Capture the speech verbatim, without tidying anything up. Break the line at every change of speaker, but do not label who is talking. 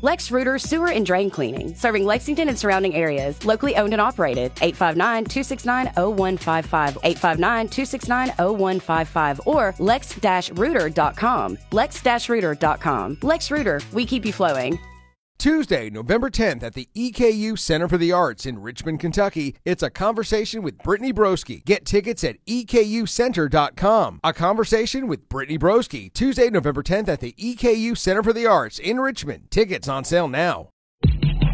Lex Rooter Sewer and Drain Cleaning, serving Lexington and surrounding areas. Locally owned and operated. eight five nine, two six nine, zero one five five. eight five nine, two six nine, zero one five five or lex dash rooter dot com. lex dash rooter dot com. Lex Rooter, we keep you flowing.
Tuesday, November tenth at the E K U Center for the Arts in Richmond, Kentucky. It's a conversation with Brittany Broski. Get tickets at E K U center dot com. A conversation with Brittany Broski. Tuesday, November tenth at the E K U Center for the Arts in Richmond. Tickets on sale now.